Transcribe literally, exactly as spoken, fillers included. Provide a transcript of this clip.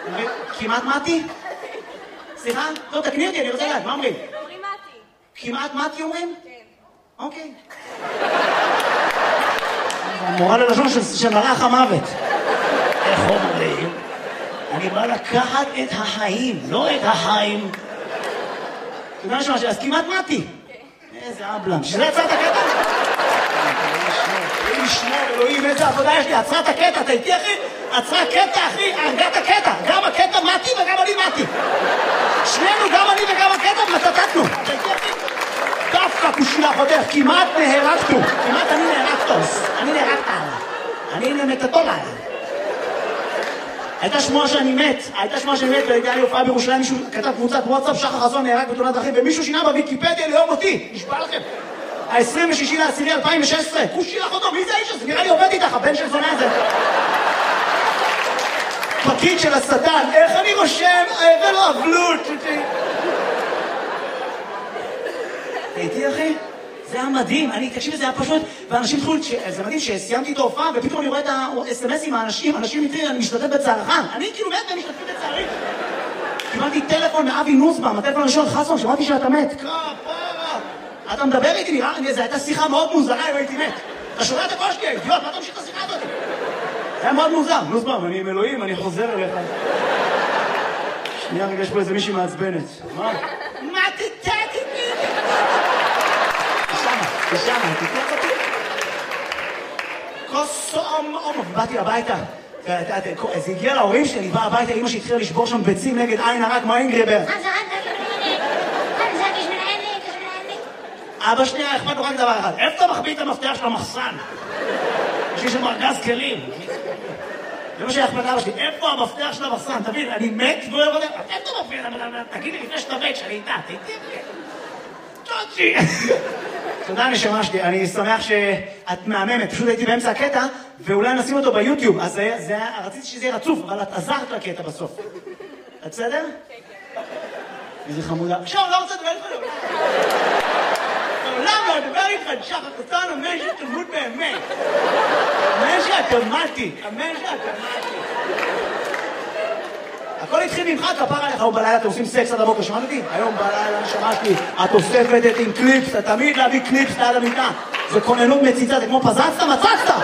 כמעט מתי? סליחה? לא, תקני אותי, אני רוצה לדעת, מה אומרים? אומרים מתי. כמעט מתי אומרים? כן. אוקיי. מורה ללשון של מלאך המוות. איך אומרים? אני בא לקחת את החיים, לא את החיים. אתה יודע משהו, אז כמעט מתי. איזה אבלם. שזה עצרת הקטע? אלוהים ישמור, אלוהים, איזה עבודה יש לי. עצרת הקטע, אתה איתי אחי? עצרה קטע אחי, הרגעת הקטע. גם הקטע מתי וגם אני מתי. שנינו, גם אני וגם הקטע, מטטטנו. אתה איתי אחי? דווקא כושילה חותך, כמעט נהרגתו. כמעט אני נהרגתוס. אני נהרגת עליו. אני נמטטול עליו. הייתה שמועה שאני מת, הייתה שמועה שאני מת, והייתה לי הופעה בירושלים, מישהו כתב קבוצת וואטסאפ, שחר חסון נהרג בתאונת דרכים, ומישהו שינה בוויקיפדיה לאהוב אותי, נשבע לכם. ה-עשרים ושישי לעשירי אלפיים ושש עשרה, כושי לך אותו, מי זה האיש הזה? נראה לי עובד איתך, הבן של זונה הזה. פקיד של השטן, איך אני רושם, ולא אבלות. הייתי אחי? זה היה מדהים, אני, תקשיב, זה היה פשוט, ואנשים התחילו, זה מדהים שסיימתי את ההופעה, ופתאום אני רואה את ה-אס-אם-אסים מהאנשים, אנשים איתי, אני משתתף בצערך, אני כאילו מת והם משתתפים בצערי. קיבלתי טלפון מאבי נוסבאום, הטלפון הראשון חסון, שמעתי שאתה מת. כפרה, אתה מדבר איתי, נראה, זו הייתה שיחה מאוד מוזרה, אם הייתי מת. אתה שומע את הקול שלי, אידיוט, מה אתה ממשיך את השיחה הזאת? זה היה מאוד מוזר, נוסבאום, אני עם אלוהים, אני חוזר אליך. שנייה, רגע, יש פה איזה מישהי מעצבנת. מה? מה תתתי? תשמע, תתלח אותי. כוס אומ אומ, באתי הביתה. זה הגיע להורים שלי, בא הביתה, אמא שהתחילה לשבור שם ביצים נגד עין הרע כמו אינגריבר. אבא שלי היה אכפת לו רק דבר אחד, איפה אתה מחביא את המפתח של המחסן? יש לי שם ארגז כלים. זה מה שהיה אכפת לאבא שלי, איפה המפתח של המחסן? תבין, אני מת ואוהב אותם, איפה אתה מפתח? תגיד לי לפני שאתה מת, שאני איתה, תהייתי לי. תוצ'י. תודה נשמה שלי, אני שמח שאת מהממת, פשוט הייתי באמצע הקטע, ואולי נשים אותו ביוטיוב, אז רציתי שזה יהיה רצוף, אבל את עזרת לקטע בסוף. את בסדר? כן. איזה חמודה. עכשיו, לא רוצה לדבר איתך לעולם. לעולם לא לדבר איתך, שחר חסון, אמן שתלמוד באמת. אמן שאתה מתי, אמן שאתה מתי. הכל התחיל ממך, כפר עליך, היום בלילה אתם עושים סקס עד הבוקר, שמעת אותי? היום בלילה שמעתי, את אוספת את עם קליפס, אתה תמיד להביא קליפס ליד המיטה. זה כוננות מציצה, זה כמו פזצת, מצצת!